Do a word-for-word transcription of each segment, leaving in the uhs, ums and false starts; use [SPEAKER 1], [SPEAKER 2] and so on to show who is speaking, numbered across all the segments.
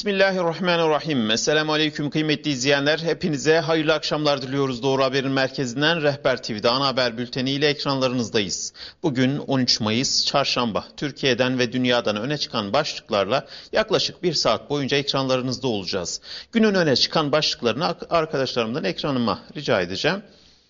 [SPEAKER 1] Bismillahirrahmanirrahim. Esselamu Aleyküm kıymetli izleyenler. Hepinize hayırlı akşamlar diliyoruz. Doğru Haber'in merkezinden Rehber T V'de ana haber bülteniyle ekranlarınızdayız. Bugün on üç Mayıs Çarşamba. Türkiye'den ve dünyadan öne çıkan başlıklarla yaklaşık bir saat boyunca ekranlarınızda olacağız. Günün öne çıkan başlıklarını arkadaşlarımdan ekranıma rica edeceğim.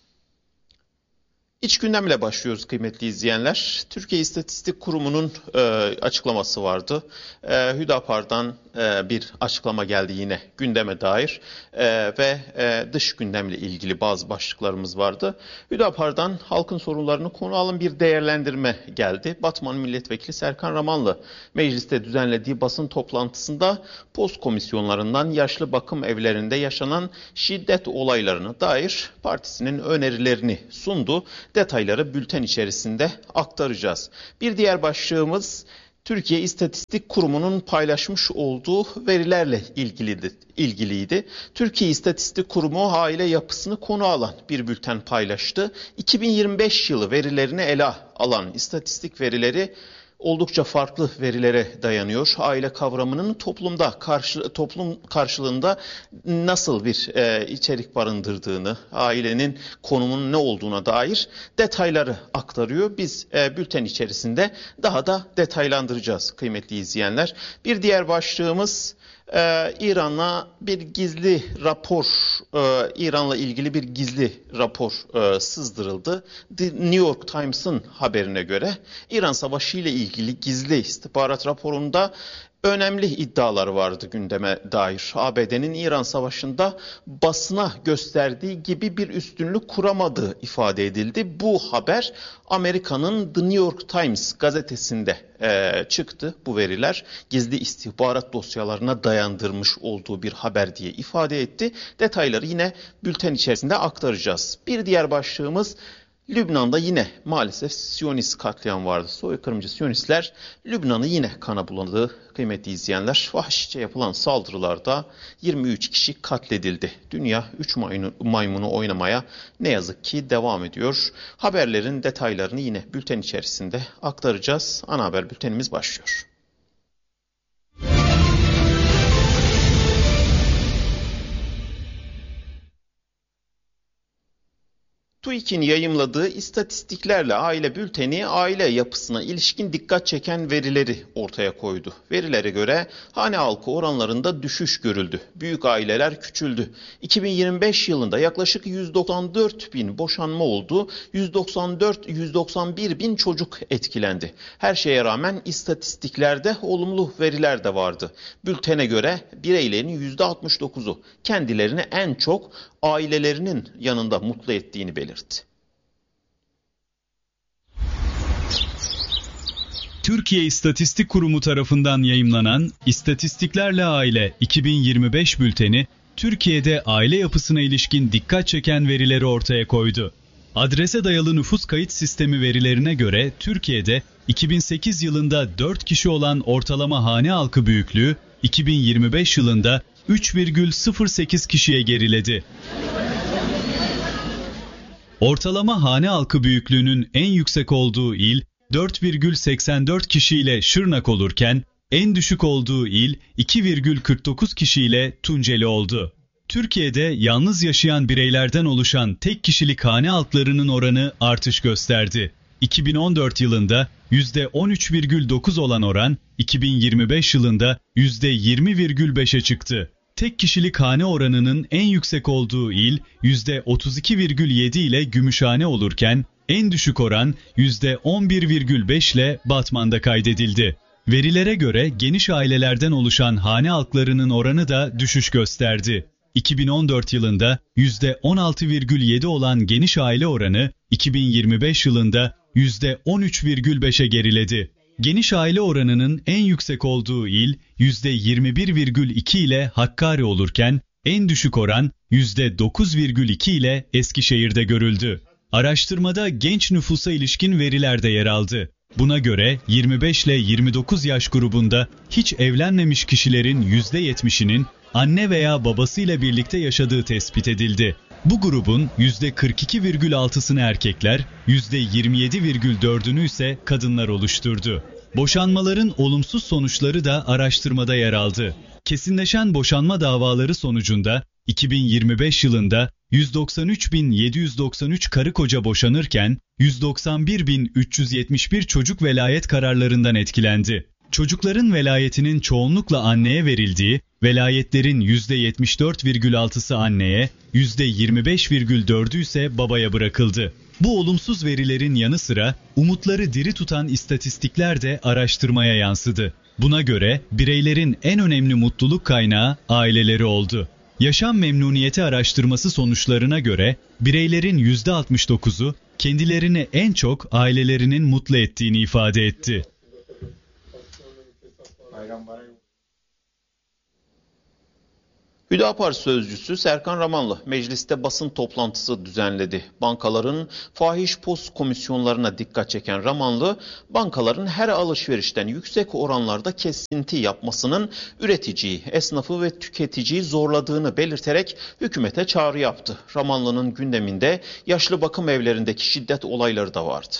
[SPEAKER 1] İç gündemle başlıyoruz kıymetli izleyenler. Türkiye İstatistik Kurumu'nun e, açıklaması vardı. E, Hüdapar'dan e, bir açıklama geldi yine gündeme dair e, ve e, dış gündemle ilgili bazı başlıklarımız vardı. Hüdapar'dan halkın sorunlarını konu alan bir değerlendirme geldi. Batman Milletvekili Serkan Ramanlı mecliste düzenlediği basın toplantısında post komisyonlarından yaşlı bakım evlerinde yaşanan şiddet olaylarına dair partisinin önerilerini sundu. Detayları bülten içerisinde aktaracağız. Bir diğer başlığımız Türkiye İstatistik Kurumu'nun paylaşmış olduğu verilerle ilgiliydi. ilgiliydi. Türkiye İstatistik Kurumu aile yapısını konu alan bir bülten paylaştı. iki bin yirmi beş yılı verilerini ele alan istatistik verileri oldukça farklı verilere dayanıyor. Aile kavramının toplumda karşı, toplum karşılığında nasıl bir e, içerik barındırdığını, ailenin konumunun ne olduğuna dair detayları aktarıyor. Biz e, bülten içerisinde daha da detaylandıracağız kıymetli izleyenler. Bir diğer başlığımız Ee, İran'la bir gizli rapor, e, İran'la ilgili bir gizli rapor e, sızdırıldı. The New York Times'ın haberine göre İran Savaşı ile ilgili gizli istihbarat raporunda önemli iddialar vardı gündeme dair. A B D'nin İran Savaşı'nda basına gösterdiği gibi bir üstünlük kuramadığı ifade edildi. Bu haber Amerika'nın The New York Times gazetesinde e, çıktı. Bu veriler gizli istihbarat dosyalarına dayandırmış olduğu bir haber diye ifade etti. Detayları yine bülten içerisinde aktaracağız. Bir diğer başlığımız Lübnan'da yine maalesef Siyonist katliam vardı. Soykırımcı Siyonistler Lübnan'ı yine kana buladı kıymetli izleyenler. Vahşice yapılan saldırılarda yirmi üç kişi katledildi. Dünya üç maymunu oynamaya ne yazık ki devam ediyor. Haberlerin detaylarını yine bülten içerisinde aktaracağız. Ana haber bültenimiz başlıyor. TÜİK'in yayımladığı istatistiklerle aile bülteni aile yapısına ilişkin dikkat çeken verileri ortaya koydu. Verilere göre hane halkı oranlarında düşüş görüldü. Büyük aileler küçüldü. iki bin yirmi beş yılında yaklaşık yüz doksan dört bin boşanma oldu. yüz doksan dört yüz doksan bir bin çocuk etkilendi. Her şeye rağmen istatistiklerde olumlu veriler de vardı. Bültene göre bireylerin yüzde altmış dokuzu kendilerini en çok ailelerinin yanında mutlu ettiğini belirtti.
[SPEAKER 2] Türkiye İstatistik Kurumu tarafından yayımlanan İstatistiklerle Aile iki bin yirmi beş bülteni, Türkiye'de aile yapısına ilişkin dikkat çeken verileri ortaya koydu. Adrese dayalı nüfus kayıt sistemi verilerine göre Türkiye'de iki bin sekiz yılında dört kişi olan ortalama hane halkı büyüklüğü iki bin yirmi beş yılında üç virgül sıfır sekiz kişiye geriledi. Ortalama hane halkı büyüklüğünün en yüksek olduğu il dört virgül seksen dört kişiyle Şırnak olurken en düşük olduğu il iki virgül kırk dokuz kişiyle Tunceli oldu. Türkiye'de yalnız yaşayan bireylerden oluşan tek kişilik hane halklarının oranı artış gösterdi. iki bin on dört yılında yüzde on üç virgül dokuz olan oran iki bin yirmi beş yılında yüzde yirmi virgül beşe çıktı. Tek kişilik hane oranının en yüksek olduğu il yüzde otuz iki virgül yedi ile Gümüşhane olurken en düşük oran yüzde on bir virgül beş ile Batman'da kaydedildi. Verilere göre geniş ailelerden oluşan hane halklarının oranı da düşüş gösterdi. iki bin on dört yılında yüzde on altı virgül yedi olan geniş aile oranı iki bin yirmi beş yılında yüzde on üç virgül beşe geriledi. Geniş aile oranının en yüksek olduğu il yüzde yirmi bir virgül iki ile Hakkari olurken en düşük oran yüzde dokuz virgül iki ile Eskişehir'de görüldü. Araştırmada genç nüfusa ilişkin veriler de yer aldı. Buna göre yirmi beş ile yirmi dokuz yaş grubunda hiç evlenmemiş kişilerin yüzde yetmişinin anne veya babasıyla birlikte yaşadığı tespit edildi. Bu grubun yüzde kırk iki virgül altısını erkekler, yüzde yirmi yedi virgül dördünü ise kadınlar oluşturdu. Boşanmaların olumsuz sonuçları da araştırmada yer aldı. Kesinleşen boşanma davaları sonucunda iki bin yirmi beş yılında yüz doksan üç bin yedi yüz doksan üç karı koca boşanırken yüz doksan bir bin üç yüz yetmiş bir çocuk velayet kararlarından etkilendi. Çocukların velayetinin çoğunlukla anneye verildiği, velayetlerin yüzde yetmiş dört virgül altısı anneye, yüzde yirmi beş virgül dördü ise babaya bırakıldı. Bu olumsuz verilerin yanı sıra umutları diri tutan istatistikler de araştırmaya yansıdı. Buna göre bireylerin en önemli mutluluk kaynağı aileleri oldu. Yaşam memnuniyeti araştırması sonuçlarına göre bireylerin yüzde altmış dokuzu kendilerini en çok ailelerinin mutlu ettiğini ifade etti.
[SPEAKER 1] Hüdapar sözcüsü Serkan Ramanlı mecliste basın toplantısı düzenledi. Bankaların fahiş post komisyonlarına dikkat çeken Ramanlı, bankaların her alışverişten yüksek oranlarda kesinti yapmasının üreticiyi, esnafı ve tüketiciyi zorladığını belirterek hükümete çağrı yaptı. Ramanlı'nın gündeminde yaşlı bakım evlerindeki şiddet olayları da vardı.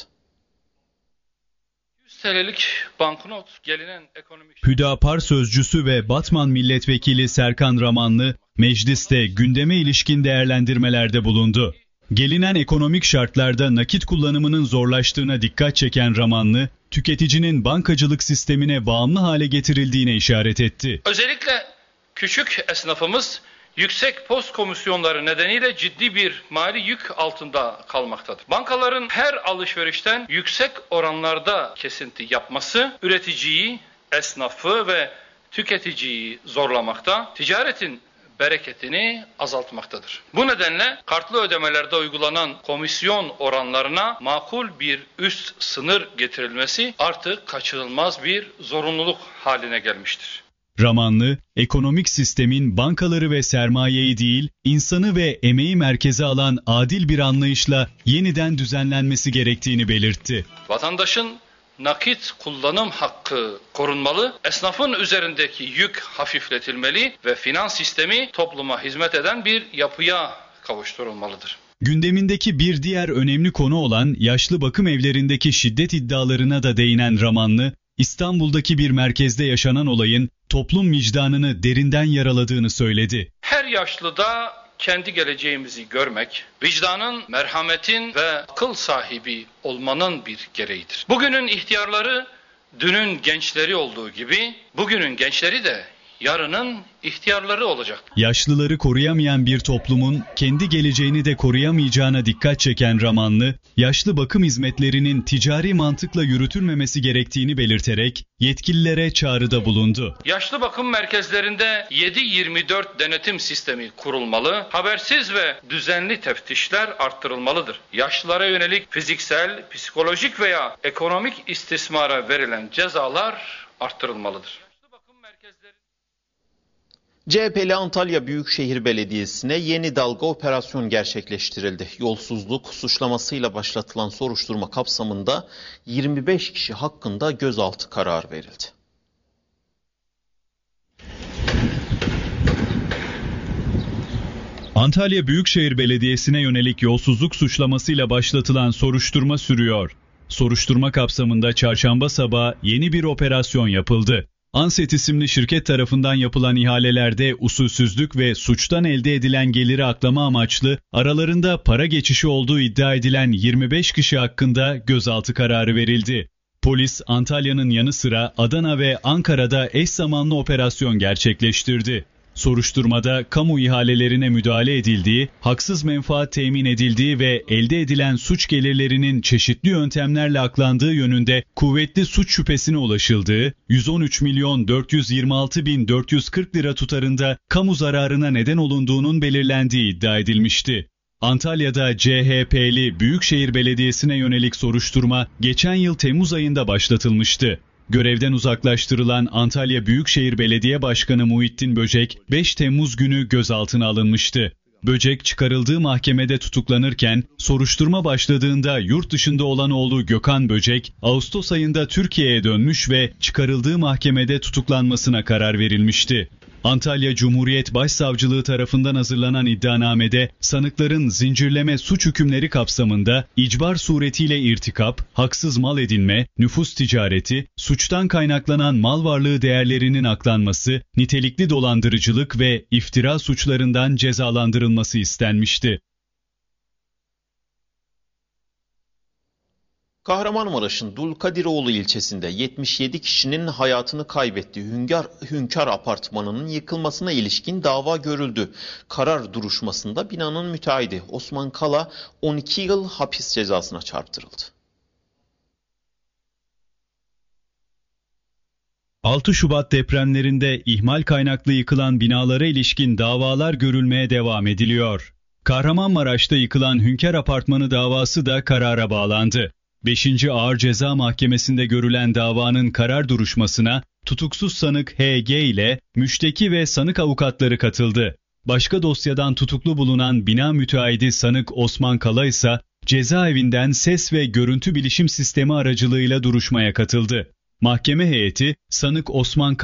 [SPEAKER 3] yüz T L'lik banknot gelinen ekonomik...
[SPEAKER 2] Hüdapar sözcüsü ve Batman milletvekili Serkan Ramanlı, mecliste gündeme ilişkin değerlendirmelerde bulundu. Gelinen ekonomik şartlarda nakit kullanımının zorlaştığına dikkat çeken Ramanlı, tüketicinin bankacılık sistemine bağımlı hale getirildiğine işaret etti.
[SPEAKER 3] Özellikle küçük esnafımız yüksek post komisyonları nedeniyle ciddi bir mali yük altında kalmaktadır. Bankaların her alışverişten yüksek oranlarda kesinti yapması üreticiyi, esnafı ve tüketiciyi zorlamakta, ticaretin bereketini azaltmaktadır. Bu nedenle kartlı ödemelerde uygulanan komisyon oranlarına makul bir üst sınır getirilmesi artık kaçınılmaz bir zorunluluk haline gelmiştir.
[SPEAKER 2] Ramanlı, ekonomik sistemin bankaları ve sermayeyi değil, insanı ve emeği merkeze alan adil bir anlayışla yeniden düzenlenmesi gerektiğini belirtti.
[SPEAKER 3] Vatandaşın nakit kullanım hakkı korunmalı, esnafın üzerindeki yük hafifletilmeli ve finans sistemi topluma hizmet eden bir yapıya kavuşturulmalıdır.
[SPEAKER 2] Gündemindeki bir diğer önemli konu olan yaşlı bakım evlerindeki şiddet iddialarına da değinen Ramanlı, İstanbul'daki bir merkezde yaşanan olayın toplum vicdanını derinden yaraladığını söyledi.
[SPEAKER 3] Her yaşlıda kendi geleceğimizi görmek, vicdanın, merhametin ve akıl sahibi olmanın bir gereğidir. Bugünün ihtiyarları, dünün gençleri olduğu gibi, bugünün gençleri de yarının ihtiyarları olacak.
[SPEAKER 2] Yaşlıları koruyamayan bir toplumun kendi geleceğini de koruyamayacağına dikkat çeken Ramanlı, yaşlı bakım hizmetlerinin ticari mantıkla yürütülmemesi gerektiğini belirterek yetkililere çağrıda bulundu.
[SPEAKER 3] Yaşlı bakım merkezlerinde yedi yirmi dört denetim sistemi kurulmalı, habersiz ve düzenli teftişler arttırılmalıdır. Yaşlılara yönelik fiziksel, psikolojik veya ekonomik istismara verilen cezalar arttırılmalıdır.
[SPEAKER 1] C H P'li Antalya Büyükşehir Belediyesi'ne yeni dalga operasyon gerçekleştirildi. Yolsuzluk suçlamasıyla başlatılan soruşturma kapsamında yirmi beş kişi hakkında gözaltı kararı verildi.
[SPEAKER 2] Antalya Büyükşehir Belediyesi'ne yönelik yolsuzluk suçlamasıyla başlatılan soruşturma sürüyor. Soruşturma kapsamında çarşamba sabahı yeni bir operasyon yapıldı. Anset isimli şirket tarafından yapılan ihalelerde usulsüzlük ve suçtan elde edilen geliri aklama amaçlı aralarında para geçişi olduğu iddia edilen yirmi beş kişi hakkında gözaltı kararı verildi. Polis Antalya'nın yanı sıra Adana ve Ankara'da eş zamanlı operasyon gerçekleştirdi. Soruşturmada kamu ihalelerine müdahale edildiği, haksız menfaat temin edildiği ve elde edilen suç gelirlerinin çeşitli yöntemlerle aklandığı yönünde kuvvetli suç şüphesine ulaşıldığı, yüz on üç milyon dört yüz yirmi altı bin dört yüz kırk lira tutarında kamu zararına neden olunduğunun belirlendiği iddia edilmişti. Antalya'da C H P'li Büyükşehir Belediyesi'ne yönelik soruşturma geçen yıl Temmuz ayında başlatılmıştı. Görevden uzaklaştırılan Antalya Büyükşehir Belediye Başkanı Muhittin Böcek beş Temmuz günü gözaltına alınmıştı. Böcek çıkarıldığı mahkemede tutuklanırken soruşturma başladığında yurt dışında olan oğlu Gökhan Böcek Ağustos ayında Türkiye'ye dönmüş ve çıkarıldığı mahkemede tutuklanmasına karar verilmişti. Antalya Cumhuriyet Başsavcılığı tarafından hazırlanan iddianamede sanıkların zincirleme suç hükümleri kapsamında icbar suretiyle irtikap, haksız mal edinme, nüfus ticareti, suçtan kaynaklanan mal varlığı değerlerinin aklanması, nitelikli dolandırıcılık ve iftira suçlarından cezalandırılması istenmişti.
[SPEAKER 1] Kahramanmaraş'ın Dulkadiroğlu ilçesinde yetmiş yedi kişinin hayatını kaybettiği Hünkar, Hünkar Apartmanı'nın yıkılmasına ilişkin dava görüldü. Karar duruşmasında binanın müteahhidi Osman Kala on iki yıl hapis cezasına çarptırıldı.
[SPEAKER 2] altı Şubat depremlerinde ihmal kaynaklı yıkılan binalara ilişkin davalar görülmeye devam ediliyor. Kahramanmaraş'ta yıkılan Hünkar Apartmanı davası da karara bağlandı. beşinci Ağır Ceza Mahkemesi'nde görülen davanın karar duruşmasına tutuksuz sanık H G ile müşteki ve sanık avukatları katıldı. Başka dosyadan tutuklu bulunan bina müteahhidi sanık Osman Kala ise cezaevinden ses ve görüntü bilişim sistemi aracılığıyla duruşmaya katıldı. Mahkeme heyeti sanık Osman